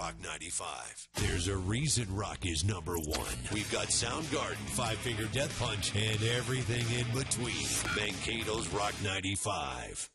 Rock 95. There's a reason rock is number one. We've got Soundgarden, Five Finger Death Punch, and everything in between. Mankato's Rock 95.